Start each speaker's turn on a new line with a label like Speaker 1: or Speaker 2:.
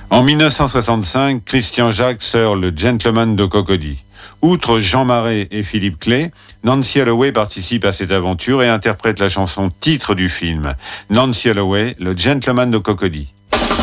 Speaker 1: En 1965, Christian Jacques sort Le Gentleman de Cocody. Outre Jean Marais et Philippe Clay, Nancy Holloway participe à cette aventure et interprète la chanson titre du film, Nancy Holloway, Le Gentleman de Cocody.